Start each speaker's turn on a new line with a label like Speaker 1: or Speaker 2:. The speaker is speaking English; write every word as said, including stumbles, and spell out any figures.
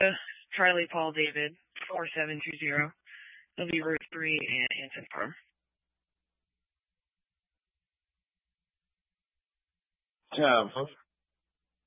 Speaker 1: Uh, Charlie Paul David, four seven two zero. It'll be Route three and Hanson Farm.
Speaker 2: Kev,